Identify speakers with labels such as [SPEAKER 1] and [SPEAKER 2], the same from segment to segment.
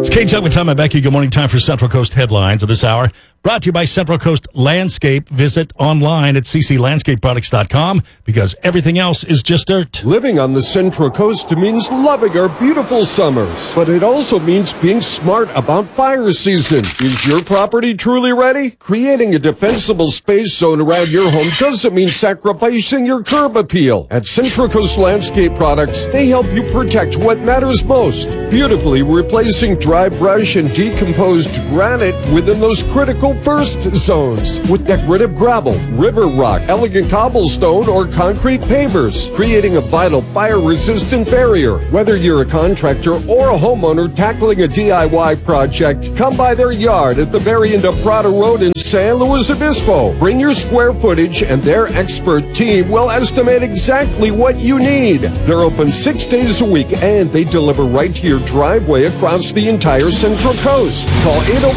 [SPEAKER 1] It's Kate Chuck with Tom and Becky. Good morning. Time for Central Coast headlines of this hour. Brought to you by Central Coast Landscape. Visit online at cclandscapeproducts.com because everything else is just dirt.
[SPEAKER 2] Living on the Central Coast means loving our beautiful summers, but it also means being smart about fire season. Is your property truly ready? Creating a defensible space zone around your home doesn't mean sacrificing your curb appeal. At Central Coast Landscape Products, they help you protect what matters most, beautifully replacing dry brush and decomposed granite within those critical first zones with decorative gravel, river rock, elegant cobblestone, or concrete pavers, creating a vital fire-resistant barrier. Whether you're a contractor or a homeowner tackling a DIY project, come by their yard at the very end of Prado Road in San Luis Obispo. Bring your square footage and their expert team will estimate exactly what you need. They're open 6 days a week and they deliver right to your driveway across the entire Central Coast. Call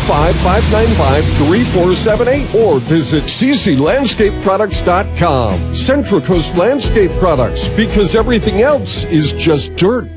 [SPEAKER 2] 805-595-3478 or visit cclandscapeproducts.com. Central Coast Landscape Products, because everything else is just dirt.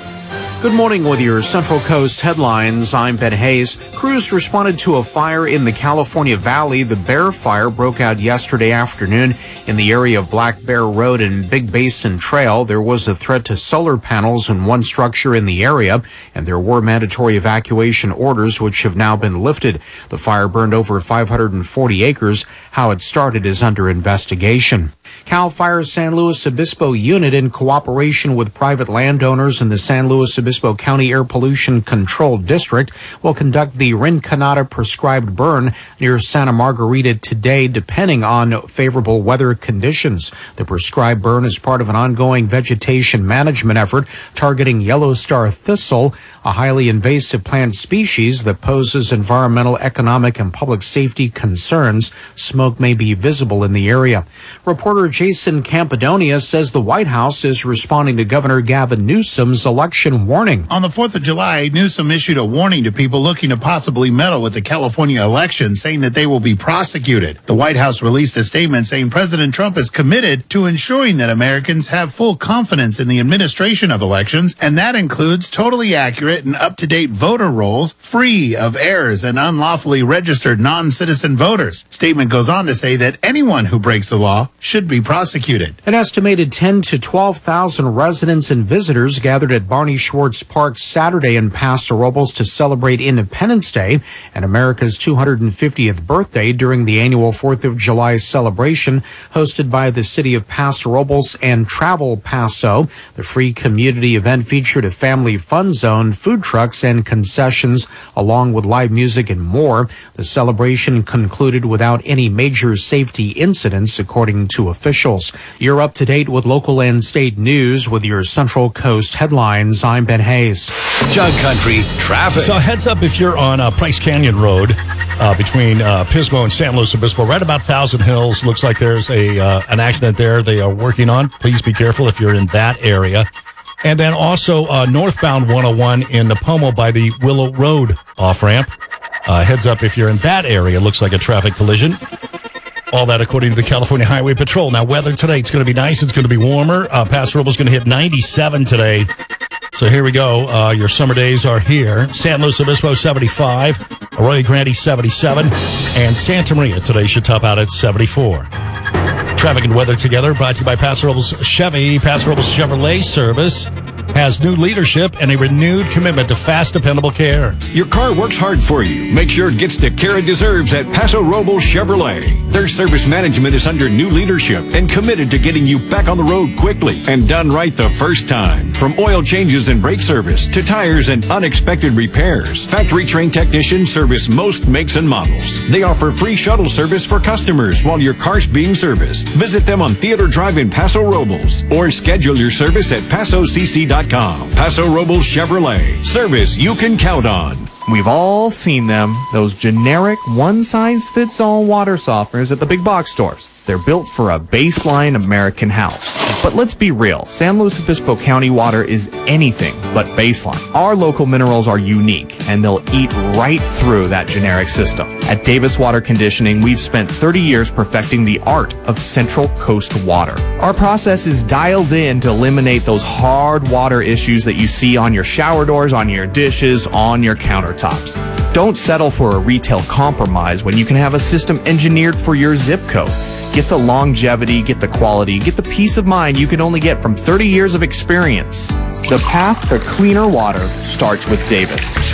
[SPEAKER 3] Good morning with your Central Coast headlines. I'm Ben Hayes. Crews responded to a fire in the California Valley. The Bear Fire broke out yesterday afternoon in the area of Black Bear Road and Big Basin Trail. There was a threat to solar panels in one structure in the area, and there were mandatory evacuation orders which have now been lifted. The fire burned over 540 acres. How it started is under investigation. CAL FIRE's San Luis Obispo unit, in cooperation with private landowners in the San Luis Obispo County Air Pollution Control District, will conduct the Rinconada prescribed burn near Santa Margarita today, depending on favorable weather conditions. The prescribed burn is part of an ongoing vegetation management effort targeting yellow star thistle, a highly invasive plant species that poses environmental, economic, and public safety concerns. Smoke may be visible in the area. Reporter Jason Campadonia says the White House is responding to Governor Gavin Newsom's election warning.
[SPEAKER 4] On the 4th of July, Newsom issued a warning to people looking to possibly meddle with the California election, saying that they will be prosecuted. The White House released a statement saying President Trump is committed to ensuring that Americans have full confidence in the administration of elections, and that includes totally accurate and up-to-date voter rolls, free of errors and unlawfully registered non-citizen voters. Statement goes on to say that anyone who breaks the law should be prosecuted.
[SPEAKER 3] An estimated 10 to 12,000 residents and visitors gathered at Barney Schwartz Park Saturday in Paso Robles to celebrate Independence Day and America's 250th birthday during the annual 4th of July celebration hosted by the city of Paso Robles and Travel Paso. The free community event featured a family fun zone, food trucks and concessions, along with live music and more. The celebration concluded without any major safety incidents, according to officials. You're up to date with local and state news with your Central Coast headlines. I'm Ben Hayes.
[SPEAKER 1] Jug Country traffic. So heads up if you're on Price Canyon Road between Pismo and San Luis Obispo, right about Thousand Hills. Looks like there's an accident there they are working on. Please be careful if you're in that area. And then also northbound 101 in Napomo by the Willow Road off-ramp. Heads up if you're in that area. Looks like a traffic collision. All that according to the California Highway Patrol. Now, weather today, it's going to be nice. It's going to be warmer. Paso Robles going to hit 97 today. So here we go. Your summer days are here. San Luis Obispo, 75. Arroyo Grande, 77. And Santa Maria today should top out at 74. Traffic and weather together brought to you by Paso Robles Chevy. Paso Robles Chevrolet service has new leadership and a renewed commitment to fast, dependable care.
[SPEAKER 5] Your car works hard for you. Make sure it gets the care it deserves at Paso Robles Chevrolet. Their service management is under new leadership and committed to getting you back on the road quickly and done right the first time. From oil changes and brake service to tires and unexpected repairs, factory-trained technicians service most makes and models. They offer free shuttle service for customers while your car's being serviced. Visit them on Theater Drive in Paso Robles or schedule your service at PasoCC.com. Paso Robles Chevrolet. Service you can count on.
[SPEAKER 6] We've all seen them, those generic one-size-fits-all water softeners at the big box stores. They're built for a baseline American house. But let's be real, San Luis Obispo County water is anything but baseline. Our local minerals are unique and they'll eat right through that generic system. At Davis Water Conditioning, we've spent 30 years perfecting the art of Central Coast water. Our process is dialed in to eliminate those hard water issues that you see on your shower doors, on your dishes, on your countertops. Don't settle for a retail compromise when you can have a system engineered for your zip code. Get the longevity, get the quality, get the peace of mind you can only get from 30 years of experience. The path to cleaner water starts with Davis.